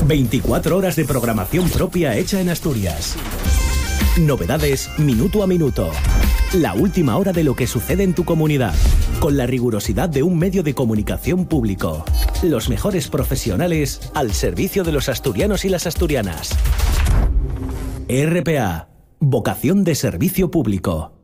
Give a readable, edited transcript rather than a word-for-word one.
24 horas de programación propia hecha en Asturias. Novedades minuto a minuto. La última hora de lo que sucede en tu comunidad, con la rigurosidad de un medio de comunicación público. Los mejores profesionales al servicio de los asturianos y las asturianas. RPA, vocación de servicio público.